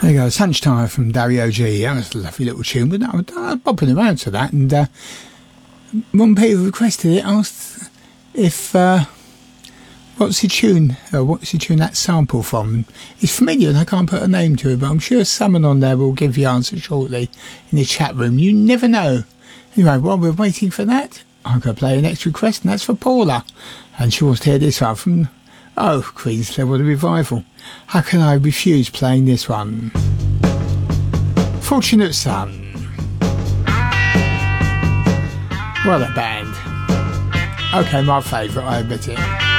There you go, Sunshine from Dario G. That was a lovely little tune, but I was bopping around to that, and one people requested it, asked if what's the tune that sample from. It's familiar and I can't put a name to it, but I'm sure someone on there will give the answer shortly in the chat room. You never know. Anyway, while we're waiting for that, I'm going to play the next request, and that's for Paula, and she wants to hear this one from Queen's Level the Revival. How can I refuse playing this one? Fortunate Son. What a band. Okay, my favourite, I admit it.